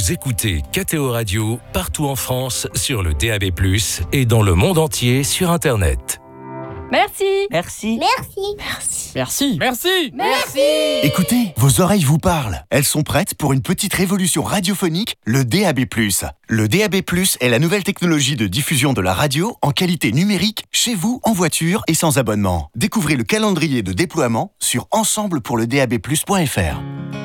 Vous écoutez KTO Radio partout en France sur le DAB+, et dans le monde entier sur Internet. Merci. Merci. Merci. Merci. Merci. Merci. Merci. Écoutez, vos oreilles vous parlent. Elles sont prêtes pour une petite révolution radiophonique, le DAB+. Le DAB+, est la nouvelle technologie de diffusion de la radio en qualité numérique, chez vous, en voiture et sans abonnement. Découvrez le calendrier de déploiement sur ensemblepourledab+.fr.